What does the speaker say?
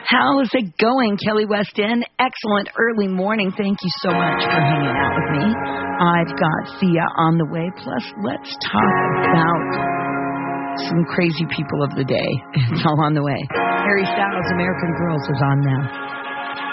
How's it going, Kelly West End? Excellent early morning. Thank you so much for hanging out with me. I've got Thea on the way. Plus, let's talk about some crazy people of the day. It's all on the way. Harry Styles' American Girls is on now.